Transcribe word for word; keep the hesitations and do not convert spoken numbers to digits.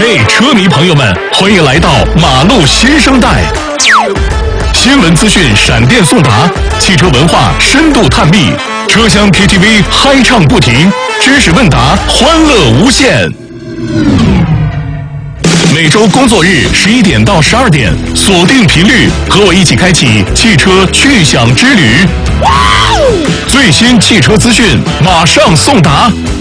嘿，车迷朋友们，欢迎来到马路新生代。新闻资讯闪电送达，汽车文化深度探秘，车厢 K T V 嗨唱不停，知识问答欢乐无限。每周工作日十一点到十二点，锁定频率，和我一起开启汽车趣享之旅。最新汽车资讯马上送达，